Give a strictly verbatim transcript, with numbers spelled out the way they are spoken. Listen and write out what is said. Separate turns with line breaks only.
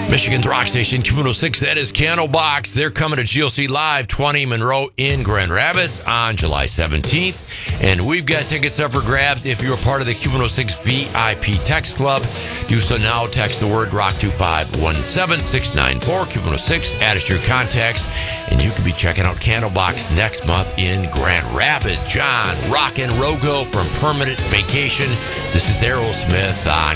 Michigan's rock station, Q one oh six, that is Candlebox. They're coming to G L C Live, twenty Monroe in Grand Rapids on July seventeenth. And we've got tickets up for grabs. If you're a part of the Q one oh six V I P Text Club, do so now. Text the word ROCK to five one seven six nine four, Q one oh six, add us to your contacts, and you could be checking out Candlebox next month in Grand Rapids. John Rock and Rogo from Permanent Vacation. This is Aerosmith on